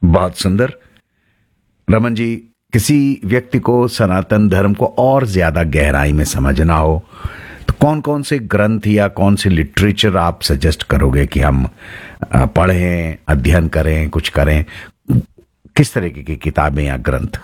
बहुत सुंदर। रमन जी, किसी व्यक्ति को सनातन धर्म को और ज्यादा गहराई में समझना हो तो कौन कौन से ग्रंथ या कौन से लिटरेचर आप सजेस्ट करोगे कि हम पढ़ें, अध्ययन करें, कुछ करें? किस तरीके की किताबें या ग्रंथ?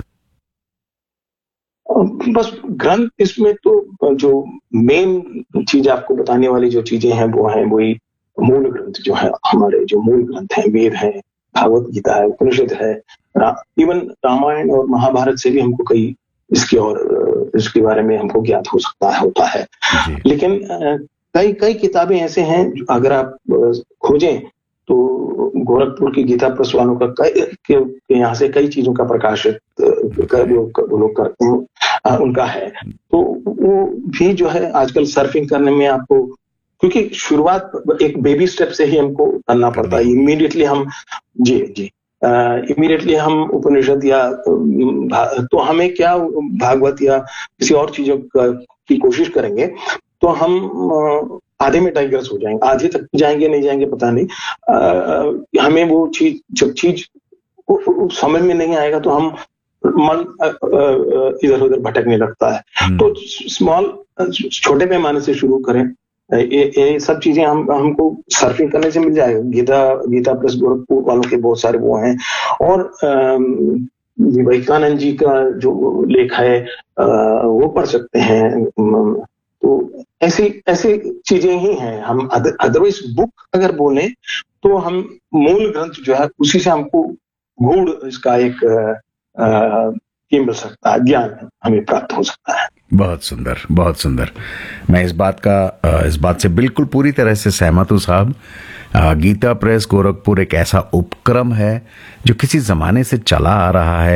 बस ग्रंथ, इसमें तो जो मेन चीज आपको बताने वाली जो चीजें हैं वो हैं वही मूल ग्रंथ जो है, हमारे जो मूल ग्रंथ हैं, वेद है, भागवत गीता है, उपनिषद है, इवन रामायण और महाभारत से भी हमको कई इसके बारे में हमको ज्ञात हो सकता है, होता है। लेकिन कई कई किताबें ऐसे हैं अगर आप खोजें तो गोरखपुर की गीता प्रेस वालों का यहाँ से कई चीजों का प्रकाशित वो लोग करते हैं, उनका है। तो वो भी जो है आजकल सर्फिंग करने में आपको, क्योंकि शुरुआत एक बेबी स्टेप से ही हमको करना पड़ता है। इमीडिएटली हम इमीडिएटली हम उपनिषद या तो हमें क्या भागवत या किसी और चीजों की कोशिश करेंगे तो हम आधे में डाइग्रेस हो जाएंगे, आधे तक जाएंगे नहीं जाएंगे पता नहीं। हमें वो चीज, जब चीज समझ में नहीं आएगा तो हम मन इधर उधर भटकने लगता है। तो छोटे पैमाने से शुरू करें। ये सब चीजें हमको सर्फिंग करने से मिल जाएगा। गीता प्रेस गोरखपुर वालों के बहुत सारे वो हैं, और विवेकानंद जी का जो लेख है वो पढ़ सकते हैं। तो ऐसी चीजें ही हैं। हम अदरवाइज बुक अगर बोलें तो हम मूल ग्रंथ जो है उसी से हमको गूढ़ इसका एक ये मिल सकता है, ज्ञान हमें प्राप्त हो सकता है। बहुत सुंदर, बहुत सुंदर। मैं इस बात से बिल्कुल पूरी तरह से सहमत हूँ साहब। गीता प्रेस गोरखपुर एक ऐसा उपक्रम है जो किसी जमाने से चला आ रहा है।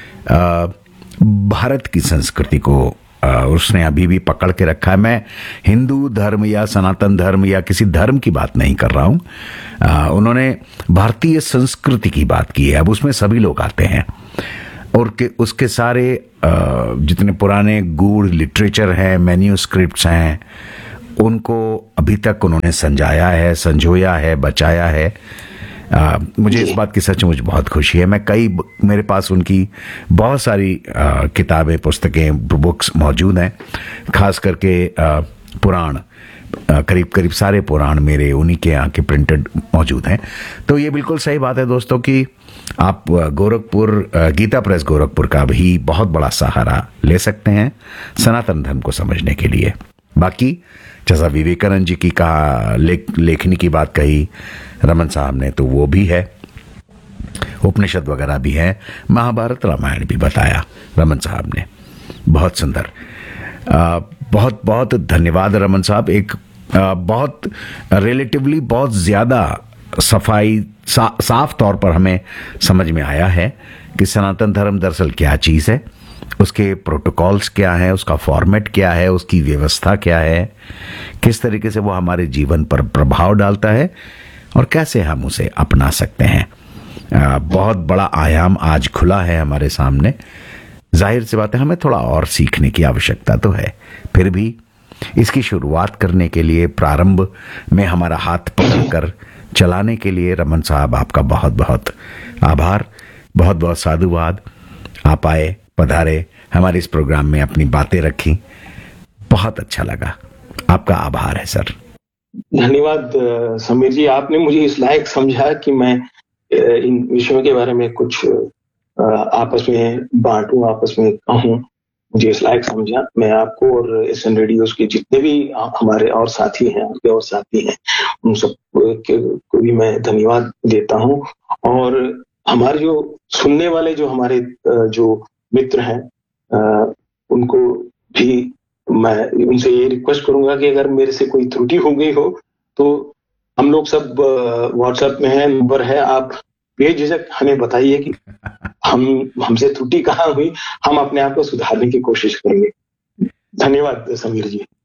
भारत की संस्कृति को उसने अभी भी पकड़ के रखा है। मैं हिंदू धर्म या सनातन धर्म या किसी धर्म की बात नहीं कर रहा हूं। उन्होंने भारतीय संस्कृति की बात की है। अब उसमें सभी लोग आते हैं और उसके सारे जितने पुराने गूढ़ लिटरेचर हैं, मैन्यूस्क्रिप्ट्स हैं, उनको अभी तक उन्होंने संजोया है, बचाया है। मुझे इस बात की सचमुच बहुत खुशी है। मेरे पास उनकी बहुत सारी किताबें, पुस्तकें, बुक्स मौजूद हैं। खास करके पुराण, करीब सारे पुराण मेरे उन्हीं के यहाँ के प्रिंटेड मौजूद हैं। तो ये बिल्कुल सही बात है दोस्तों कि आप गीता प्रेस गोरखपुर का भी बहुत बड़ा सहारा ले सकते हैं सनातन धर्म को समझने के लिए। बाकी जैसा विवेकानंद जी की लेखनी की बात कही रमन साहब ने, तो वो भी है। उपनिषद वगैरह भी है, महाभारत रामायण भी बताया रमन साहब ने। बहुत सुंदर। बहुत बहुत धन्यवाद रमन साहब। एक बहुत रिलेटिवली बहुत ज्यादा साफ तौर पर हमें समझ में आया है कि सनातन धर्म दरअसल क्या चीज है, उसके प्रोटोकॉल्स क्या है, उसका फॉर्मेट क्या है, उसकी व्यवस्था क्या है, किस तरीके से वो हमारे जीवन पर प्रभाव डालता है और कैसे हम उसे अपना सकते हैं। बहुत बड़ा आयाम आज खुला है हमारे सामने। जाहिर सी बात है हमें थोड़ा और सीखने की आवश्यकता तो है, फिर भी इसकी शुरुआत करने के लिए, प्रारंभ में हमारा हाथ पकड़कर चलाने के लिए रमन साहब आपका बहुत बहुत आभार, बहुत बहुत साधुवाद। आप आए, पधारे, हमारे इस प्रोग्राम में अपनी बातें रखी, बहुत अच्छा लगा। आपका आभार है सर। धन्यवाद समीर जी, आपने मुझे इस लायक समझा कि मैं इन विषयों के बारे में कुछ आपस में बांटूं, आपस में कहूं। मुझे इस लायक समझा। मैं आपको और एसएन रेडियोस के जितने भी हमारे और साथी हैं, आपके और साथी हैं, उन सब को भी मैं धन्यवाद देता हूं। और हमारे जो सुनने वाले जो हमारे जो मित्र हैं, उनको भी मैं उनसे ये रिक्वेस्ट करूंगा कि अगर मेरे से कोई त्रुटि हो गई हो तो हम लोग सब व्हाट्सएप में है, नंबर है, आप बेझिझक हमें बताइए कि हमसे त्रुटि कहाँ हुई, हम अपने आप को सुधारने की कोशिश करेंगे। धन्यवाद समीर जी।